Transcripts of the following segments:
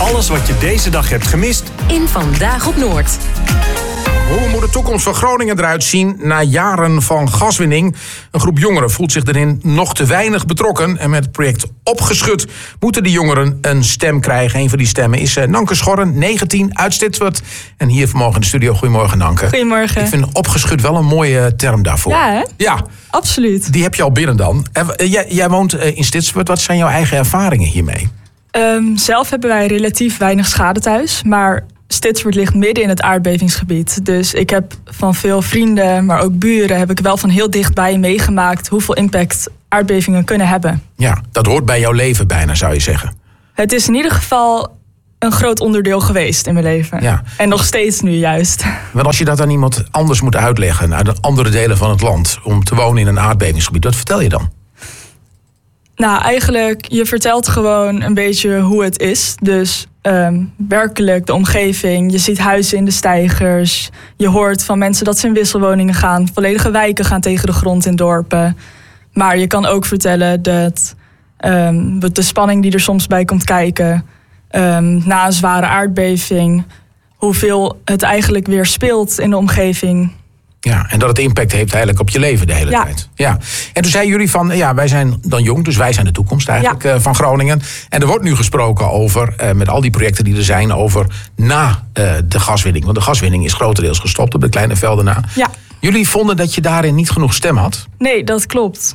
Alles wat je deze dag hebt gemist in Vandaag op Noord. Hoe moet de toekomst van Groningen eruit zien na jaren van gaswinning? Een groep jongeren voelt zich erin nog te weinig betrokken. En met het project Opgeschud moeten die jongeren een stem krijgen. Een van die stemmen is Nanke Schorren, 19, uit Stitswerd. En hier vanmorgen in de studio. Goedemorgen, Nanke. Goedemorgen. Ik vind Opgeschud wel een mooie term daarvoor. Ja, hè? Ja. Absoluut. Die heb je al binnen dan. Jij woont in Stitswerd. Wat zijn jouw eigen ervaringen hiermee? Zelf hebben wij relatief weinig schade thuis. Maar Stitswerd ligt midden in het aardbevingsgebied. Dus ik heb van veel vrienden, maar ook buren, heb ik wel van heel dichtbij meegemaakt hoeveel impact aardbevingen kunnen hebben. Ja, dat hoort bij jouw leven bijna, zou je zeggen. Het is in ieder geval een groot onderdeel geweest in mijn leven. Ja. En nog steeds nu juist. Want als je dat aan iemand anders moet uitleggen, uit andere delen van het land, om te wonen in een aardbevingsgebied, wat vertel je dan? Nou, eigenlijk, je vertelt gewoon een beetje hoe het is. Dus werkelijk de omgeving. Je ziet huizen in de steigers. Je hoort van mensen dat ze in wisselwoningen gaan. Volledige wijken gaan tegen de grond in dorpen. Maar je kan ook vertellen dat de spanning die er soms bij komt kijken, na een zware aardbeving, hoeveel het eigenlijk weer speelt in de omgeving. Ja, en dat het impact heeft eigenlijk op je leven de hele tijd. Ja. En toen zeiden jullie van, wij zijn dan jong, dus wij zijn de toekomst eigenlijk van Groningen. En er wordt nu gesproken over, met al die projecten die er zijn, over na de gaswinning. Want de gaswinning is grotendeels gestopt op de kleine velden na. Ja. Jullie vonden dat je daarin niet genoeg stem had? Nee, dat klopt.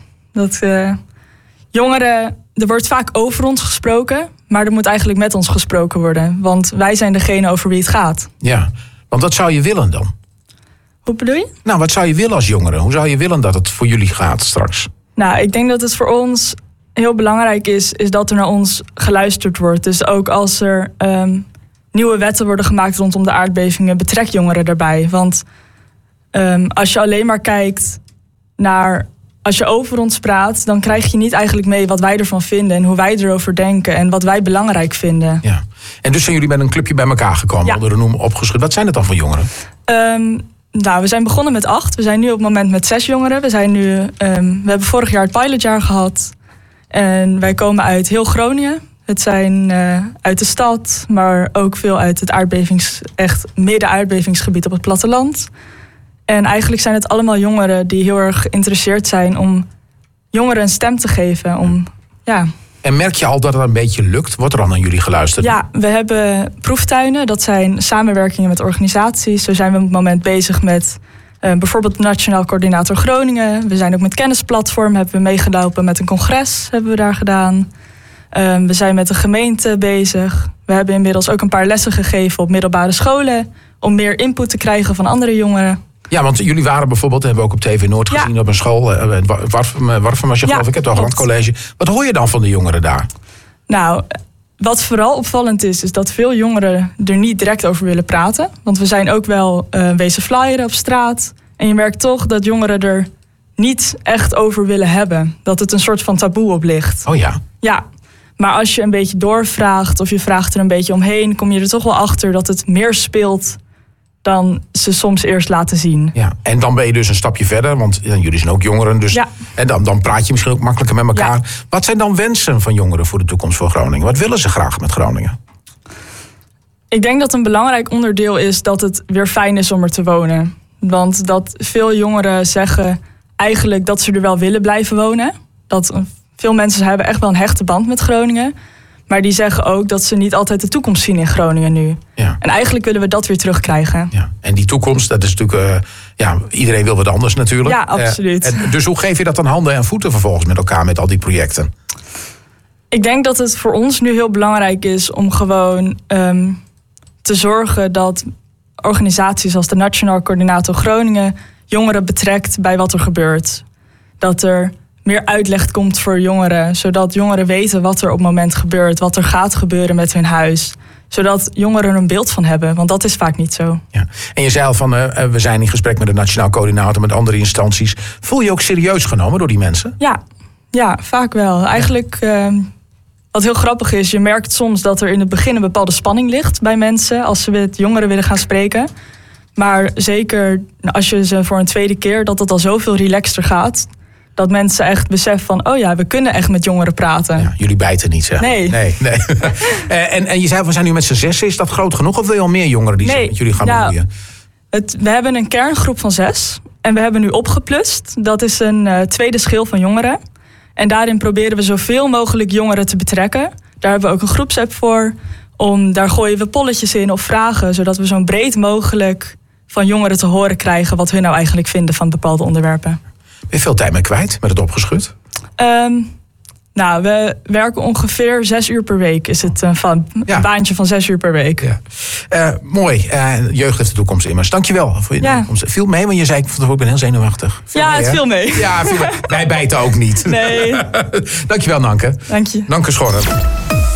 Jongeren, er wordt vaak over ons gesproken, maar er moet eigenlijk met ons gesproken worden. Want wij zijn degene over wie het gaat. Ja, want wat zou je willen dan? Hoe bedoel je? Nou, wat zou je willen als jongere? Hoe zou je willen dat het voor jullie gaat straks? Nou, ik denk dat het voor ons heel belangrijk is dat er naar ons geluisterd wordt. Dus ook als er nieuwe wetten worden gemaakt rondom de aardbevingen, betrek jongeren daarbij. Want als je alleen maar kijkt naar, als je over ons praat, dan krijg je niet eigenlijk mee wat wij ervan vinden en hoe wij erover denken en wat wij belangrijk vinden. Ja. En dus zijn jullie met een clubje bij elkaar gekomen, onder de noem Opgeschud. Wat zijn het dan voor jongeren? Nou, we zijn begonnen met 8. We zijn nu op het moment met 6 jongeren. We hebben vorig jaar het pilotjaar gehad. En wij komen uit heel Groningen. Het zijn uit de stad, maar ook veel uit het midden-aardbevingsgebied op het platteland. En eigenlijk zijn het allemaal jongeren die heel erg geïnteresseerd zijn om jongeren een stem te geven. En merk je al dat het een beetje lukt? Wordt er dan aan jullie geluisterd? Ja, we hebben proeftuinen. Dat zijn samenwerkingen met organisaties. Zo zijn we op het moment bezig met bijvoorbeeld Nationaal Coördinator Groningen. We zijn ook met Kennisplatform. Hebben we meegelopen met een congres. Hebben we daar gedaan. We zijn met de gemeente bezig. We hebben inmiddels ook een paar lessen gegeven op middelbare scholen, om meer input te krijgen van andere jongeren. Ja, want jullie waren bijvoorbeeld, hebben we ook op TV Noord gezien, op een school, Warfum was je geloof ik, het Hoogland College. Wat hoor je dan van de jongeren daar? Nou, wat vooral opvallend is dat veel jongeren er niet direct over willen praten. Want we zijn ook wel wezen flyeren op straat. En je merkt toch dat jongeren er niet echt over willen hebben. Dat het een soort van taboe op ligt. Oh ja? Ja, maar als je een beetje doorvraagt of je vraagt er een beetje omheen, kom je er toch wel achter dat het meer speelt dan ze soms eerst laten zien. Ja, en dan ben je dus een stapje verder, want jullie zijn ook jongeren. Dus, en dan praat je misschien ook makkelijker met elkaar. Ja. Wat zijn dan wensen van jongeren voor de toekomst van Groningen? Wat willen ze graag met Groningen? Ik denk dat een belangrijk onderdeel is dat het weer fijn is om er te wonen. Want dat veel jongeren zeggen eigenlijk dat ze er wel willen blijven wonen. Dat veel mensen hebben echt wel een hechte band met Groningen. Maar die zeggen ook dat ze niet altijd de toekomst zien in Groningen nu. Ja. En eigenlijk willen we dat weer terugkrijgen. Ja. En die toekomst, dat is natuurlijk, iedereen wil wat anders natuurlijk. Ja, absoluut. Dus hoe geef je dat dan handen en voeten vervolgens met elkaar met al die projecten? Ik denk dat het voor ons nu heel belangrijk is om gewoon te zorgen dat organisaties als de Nationaal Coördinator Groningen jongeren betrekt bij wat er gebeurt. Dat er meer uitleg komt voor jongeren, zodat jongeren weten wat er op het moment gebeurt, wat er gaat gebeuren met hun huis. Zodat jongeren er een beeld van hebben, want dat is vaak niet zo. Ja. En je zei al van, we zijn in gesprek met de Nationaal Coördinator, met andere instanties. Voel je ook serieus genomen door die mensen? Ja, vaak wel. Eigenlijk, wat heel grappig is, je merkt soms dat er in het begin een bepaalde spanning ligt bij mensen als ze met jongeren willen gaan spreken. Maar zeker als je ze voor een tweede keer, dat het al zoveel relaxter gaat, Dat mensen echt beseffen van, oh ja, we kunnen echt met jongeren praten. Ja, jullie bijten niet, zeg. Nee. En je zei, we zijn nu met z'n 6. Is dat groot genoeg of wil je al meer jongeren die met jullie gaan bemoeien? We hebben een kerngroep van 6. En we hebben nu opgeplust. Dat is een tweede schil van jongeren. En daarin proberen we zoveel mogelijk jongeren te betrekken. Daar hebben we ook een groepsapp voor. Daar gooien we polletjes in of vragen. Zodat we zo breed mogelijk van jongeren te horen krijgen wat hun nou eigenlijk vinden van bepaalde onderwerpen. Ben je veel tijd mee kwijt met het opgeschud? We werken ongeveer 6 uur per week. Is het een baantje van 6 uur per week. Ja. Mooi. Jeugd heeft de toekomst immers. Dankjewel voor je toekomst. Viel mee, want je zei, ik ben heel zenuwachtig. Het viel mee. Ja, wij bijten ook niet. Nee. Dankjewel, Nanke. Dank je. Nanke Schorren.